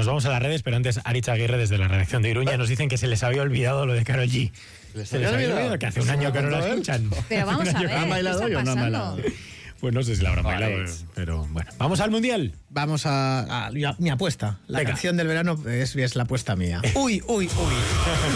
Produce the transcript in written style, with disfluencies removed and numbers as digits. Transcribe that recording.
vamos a las redes, pero antes Aritz Aguirre desde la redacción de Iruña nos dicen que se les había olvidado lo de Karol G. Se les había olvidado que hace un año que no la escuchan. Pero vamos a ver, ¿Han bailado ¿qué o está no han pasando? bailado? Pues no sé si la habrán bailado, pero bueno. ¿Vamos al Mundial? Vamos a mi apuesta. La Venga. canción del verano es la apuesta mía. Uy, uy, uy.